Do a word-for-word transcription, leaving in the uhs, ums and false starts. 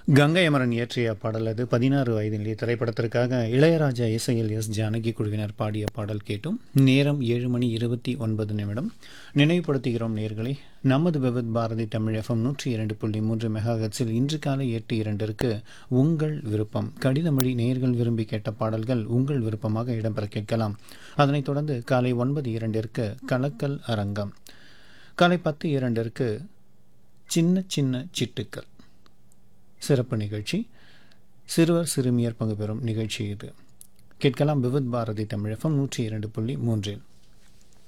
கங்கை அமரன் இயற்றிய பாடல் அது. பதினாறு வயதிலே திரைப்படத்திற்காக இளையராஜா இசையில் எஸ் ஜானகி குழுவினர் பாடிய பாடல் கேட்டும். நேரம் ஏழு மணி இருபத்தி ஒன்பது நிமிடம். நினைவுபடுத்துகிறோம் நேயர்களே, நமது விவித் பாரதி தமிழ் எஃப்எம் நூற்றி இரண்டு புள்ளி மூன்று மெகாஹெர்ட்ஸில் இன்று காலை எட்டு இரண்டிற்கு உங்கள் விருப்பம் கடிதமொழி நேயர்கள் விரும்பி கேட்ட பாடல்கள் உங்கள் விருப்பமாக இடம்பெற கேட்கலாம். அதனைத் தொடர்ந்து காலை ஒன்பது இரண்டிற்கு கலக்கல் அரங்கம், காலை பத்து இரண்டிற்கு சின்ன சின்ன சிட்டுக்கள் சிறப்பு நிகழ்ச்சி. சிறுவர் சிறுமியர் பங்கு பெறும் நிகழ்ச்சி இது. கேட்கலாம் விவித் பாரதி தமிழ் எஃப்எம் நூற்றி இரண்டு புள்ளி மூன்றில்.